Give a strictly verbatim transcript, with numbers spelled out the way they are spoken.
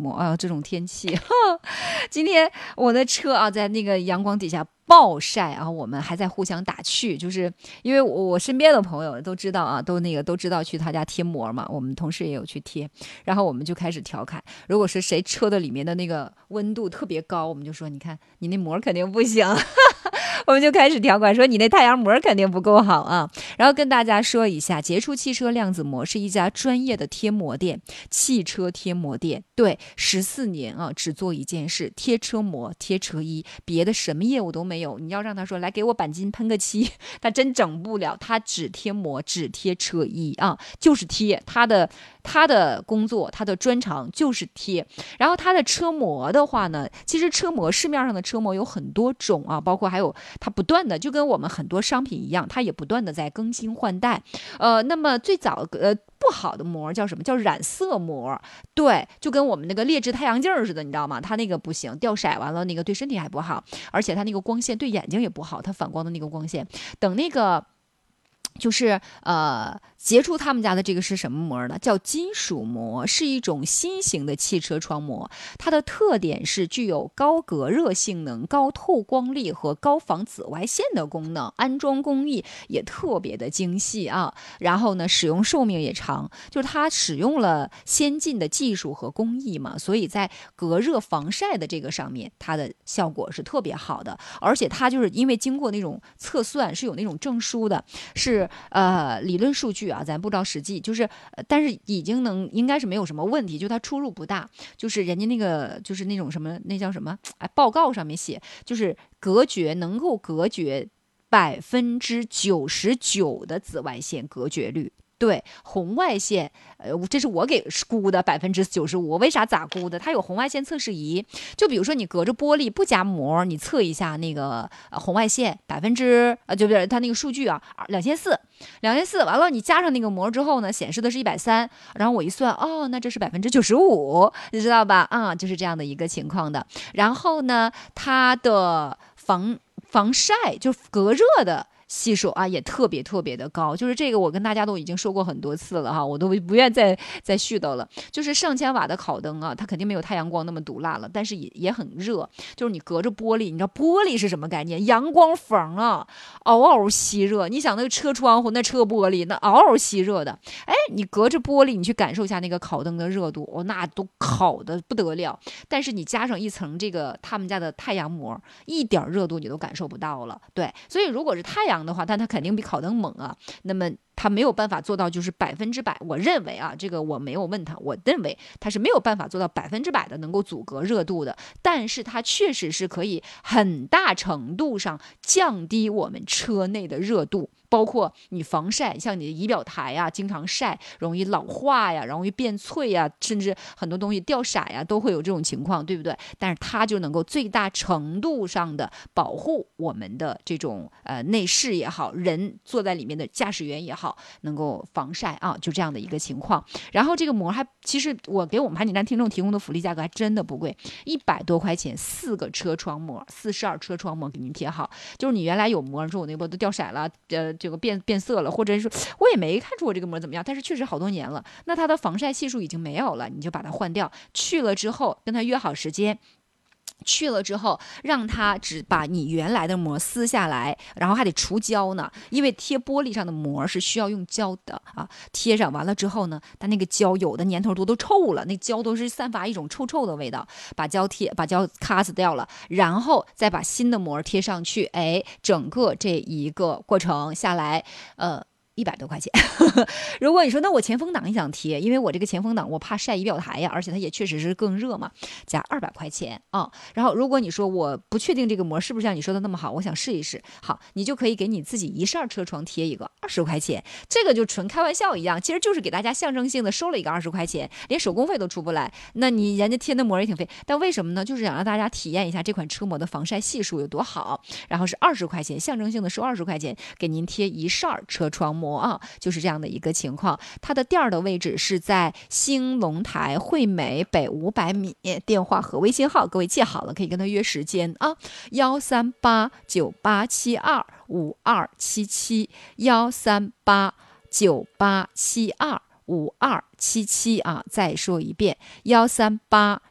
膜啊，这种天气。今天我的车啊，在那个阳光底下暴晒啊，我们还在互相打趣，就是因为我我身边的朋友都知道啊，都那个都知道去他家贴膜嘛，我们同事也有去贴，然后我们就开始调侃，如果是谁车的里面的那个温度特别高，我们就说你看你那膜肯定不行。我们就开始调侃说你那太阳膜肯定不够好啊。然后跟大家说一下，杰出汽车量子膜是一家专业的贴膜店，汽车贴膜店。对，十四年啊，只做一件事，贴车膜贴车衣，别的什么业务都没有。你要让他说来给我钣金喷个漆，他真整不了，他只贴膜，只贴车衣啊，就是贴。他的他的工作，他的专长就是贴。然后他的车膜的话呢，其实车膜市面上的车膜有很多种啊，包括还有它不断的就跟我们很多商品一样，它也不断的在更新换代。呃，那么最早呃不好的膜叫什么？叫染色膜。对，就跟我们那个劣质太阳镜似的，你知道吗？它那个不行，掉色完了那个对身体还不好，而且它那个光线对眼睛也不好，它反光的那个光线。等那个就是呃，杰出他们家的这个是什么膜呢？叫金属膜，是一种新型的汽车窗膜。它的特点是具有高隔热性能、高透光力和高防紫外线的功能，安装工艺也特别的精细啊。然后呢，使用寿命也长，就是它使用了先进的技术和工艺嘛，所以在隔热防晒的这个上面，它的效果是特别好的。而且它就是因为经过那种测算，是有那种证书的，是。呃，理论数据啊，咱不知道实际，就是，呃、但是已经能，应该是没有什么问题，就它出入不大，就是人家那个，就是那种什么，那叫什么？哎，报告上面写，就是隔绝能够隔绝百分之九十九的紫外线隔绝率。对，红外线，呃，这是我给估的百分之九十五。为啥咋估的？它有红外线测试仪，就比如说你隔着玻璃不加膜，你测一下那个、呃、红外线百分之呃，就是它那个数据啊，两千四，两千四，完了你加上那个膜之后呢，显示的是一百三，然后我一算，哦，那这是百分之九十五，你知道吧？啊，就是这样的一个情况的。然后呢，它的防防晒就隔热的。系数啊也特别特别的高，就是这个我跟大家都已经说过很多次了哈，我都不愿再再絮叨了。就是上千瓦的烤灯啊，它肯定没有太阳光那么毒辣了，但是也也很热。就是你隔着玻璃，你知道玻璃是什么概念？阳光缝啊，嗷嗷吸热。你想那个车窗户那车玻璃那嗷嗷吸热的，哎，你隔着玻璃，你去感受一下那个烤灯的热度，哦，那都烤的不得了。但是你加上一层这个他们家的太阳膜，一点热度你都感受不到了。对，所以如果是太阳的话，但它肯定比烤灯猛啊。那么它没有办法做到就是百分之百，我认为啊，这个我没有问他，我认为它是没有办法做到百分之百的能够阻隔热度的，但是它确实是可以很大程度上降低我们车内的热度。包括你防晒，像你的仪表台啊，经常晒，容易老化呀，容易变脆呀，甚至很多东西掉色呀，都会有这种情况，对不对？但是它就能够最大程度上的保护我们的这种呃内饰也好，人坐在里面的驾驶员也好，能够防晒啊，就这样的一个情况。然后这个膜还，其实我给我们盘锦站听众提供的福利价格还真的不贵，一百多块钱四个车窗膜，四十二车窗膜给您贴好。就是你原来有膜，说我那波都掉色了，呃。这个变变色了，或者是说我也没看出我这个膜怎么样，但是确实好多年了，那它的防晒系数已经没有了，你就把它换掉。去了之后跟他约好时间，去了之后让他只把你原来的膜撕下来，然后还得除胶呢，因为贴玻璃上的膜是需要用胶的啊。贴上完了之后呢，它那个胶有的年头多都臭了，那胶都是散发一种臭臭的味道，把胶贴把胶咔死掉了，然后再把新的膜贴上去，哎，整个这一个过程下来，呃。一百多块钱如果你说那我前风挡也想贴，因为我这个前风挡我怕晒仪表台呀，而且它也确实是更热嘛，加二百块钱啊。然后如果你说我不确定这个膜是不是像你说的那么好，我想试一试，好，你就可以给你自己一扇车窗贴一个二十块钱，这个就纯开玩笑一样，其实就是给大家象征性的收了一个二十块钱，连手工费都出不来，那你人家贴的膜也挺费，但为什么呢？就是想让大家体验一下这款车膜的防晒系数有多好，然后是二十块钱，象征性的收二十块钱给您贴一扇车窗膜啊，就是这样的一个情况。它的店儿的位置是在兴隆台惠美北五百米，电话和微信号各位记好了，可以跟他约时间啊，幺三八九八七二五二七七，幺三八九八七二五二七七啊，再说一遍，幺三八